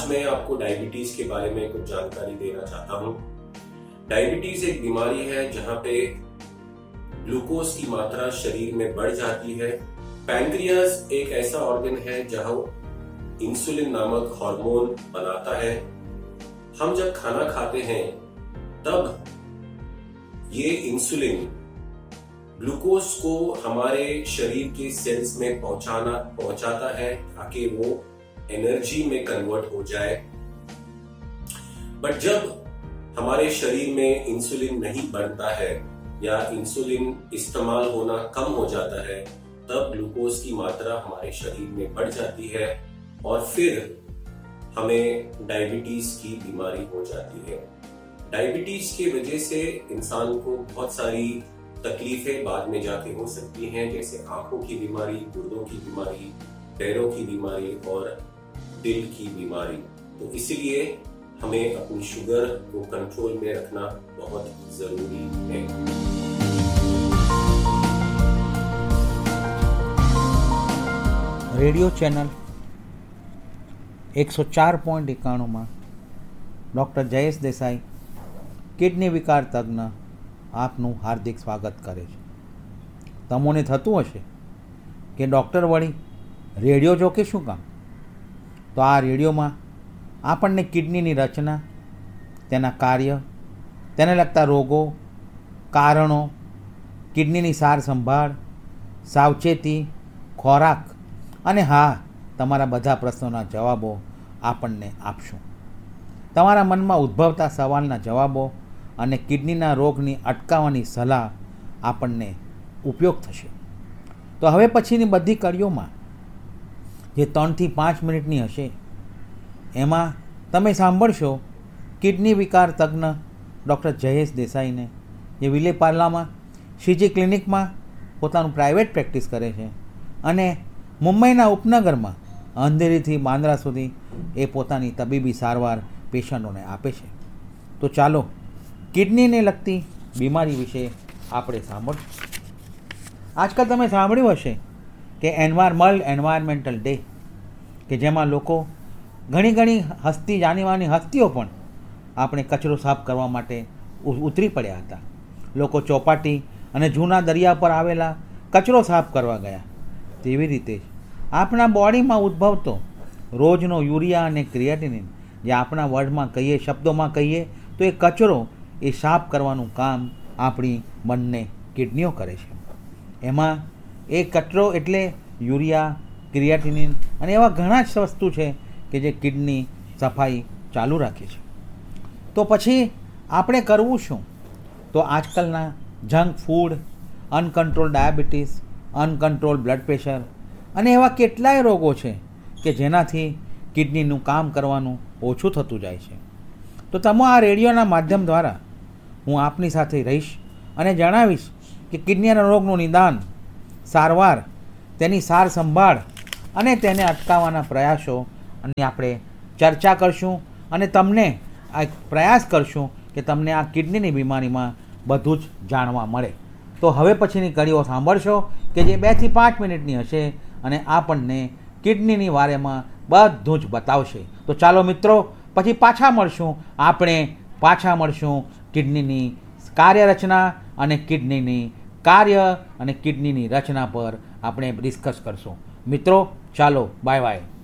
आज मैं आपको डायबिटीज के बारे में कुछ जानकारी देना चाहता हूँ। डायबिटीज एक बीमारी है जहाँ पे ग्लूकोज की मात्रा शरीर में बढ़ जाती है। पैंक्रियास एक ऐसा ऑर्गन है जहाँ इंसुलिन नामक हार्मोन बनाता है। हम जब खाना खाते हैं तब ये इंसुलिन ग्लूकोज को हमारे शरीर के सेल्स में पहुंचाता है ताकि वो एनर्जी में कन्वर्ट हो जाए। बट जब हमारे शरीर में इंसुलिन नहीं बनता है या इंसुलिन इस्तेमाल होना कम हो जाता है तब ग्लूकोज की मात्रा हमारे शरीर में बढ़ जाती है और फिर हमें डायबिटीज की बीमारी हो जाती है। डायबिटीज की वजह से इंसान को बहुत सारी तकलीफें बाद में जाके हो सकती हैं, जैसे आंखों की बीमारी, गुर्दों की बीमारी, पैरों की बीमारी और दिल की बीमारी। तो इसलिए हमें अपनी शुगर को कंट्रोल में रखना बहुत जरूरी है। रेडियो चैनल 104.91 में डॉक्टर जयेश देसाई किडनी विकार तज्ञ आपનું હાર્દિક સ્વાગત કરે છે। તમોને થતું હશે કે ડૉક્ટર વળી રેડિયો જોકે શું કામ? તો આ રેડિયોમાં આપણને કિડનીની રચના, તેના કાર્ય, તેને લગતા રોગો, કારણો, કિડનીની સાર સંભાળ, સાવચેતી, ખોરાક અને હા, તમારા બધા પ્રશ્નોના જવાબો આપણને આપશું। તમારા મનમાં ઉદ્ભવતા સવાલના જવાબો અને કિડનીના રોગની અટકાવવાની સલાહ આપણને ઉપયોગ થશે। તો હવે પછીની બધી કડીઓમાં જે 3 થી 5 મિનિટની હશે એમાં તમે સાંભળશો કિડની વિકાર તજ્ઞ ડૉક્ટર જયેશ દેસાઈને, જે વિલેપાર્લામાં સીજી ક્લિનિકમાં પોતાનું પ્રાઇવેટ પ્રેક્ટિસ કરે છે અને મુંબઈના ઉપનગરમાં અંધેરીથી બાંદ્રા સુધી એ પોતાની તબીબી સારવાર પેશન્ટોને આપે છે। તો ચાલો કિડનીને લગતી બીમારી વિશે આપણે સાંભળશું। આજકાલ તમે સાંભળ્યું હશે કે એન્વાયરમેન્ટલ ડે, કે જેમાં લોકો ઘણી હસ્તી જાણીવાની હસ્તીઓ પણ આપણે કચરો સાફ કરવા માટે ઉતરી પડ્યા હતા। લોકો ચોપાટી અને જૂના દરિયા પર આવેલા કચરો સાફ કરવા ગયા। તેવી રીતે આપણા બોડીમાં ઉદ્ભવતો રોજનો યુરિયા અને ક્રિએટિનિન, જે આપણા વર્ડમાં કહીએ, શબ્દોમાં કહીએ તો એ કચરો એ સાફ કરવાનું કામ આપણી બંને કિડનીઓ કરે છે। એમાં એ કચરો એટલે યુરિયા, ક્રિએટિનિન અને એવા ઘણા જ વસ્તુ છે કે જે કિડની સફાઈ ચાલુ રાખે છે। તો પછી આપણે કરવું શું? તો આજકાલના junk food, uncontrol diabetes, uncontrol blood pressure અને એવા કેટલાય રોગો છે કે જેનાથી કિડનીનું કામ કરવાનું ઓછું થતું જાય છે। તો તમે આ રેડિયોના માધ્યમ દ્વારા હું આપની સાથે રહીશ અને જણાવીશ કે કિડનીના રોગનું નિદાન, સારવાર, તેની સાર સંભાળ અને તેને અટકાવવાના પ્રયાસો અને આપણે ચર્ચા કરશું અને તમને આ પ્રયાસ કરશું કે તમને આ કિડનીની બીમારીમાં બધું જ જાણવા મળે। તો હવે પછીની કડીઓ સાંભળશો કે જે 2 થી 5 મિનિટની હશે અને આપણને કિડનીની વારેમાં બધું જ બતાવશે। તો ચાલો મિત્રો, પછી પાછા મળશું કિડનીની કાર્યરચના અને કિડનીની કાર્ય અને કિડનીની રચના પર આપણે ડિસ્કસ કરશું। મિત્રો ચાલો, બાય બાય।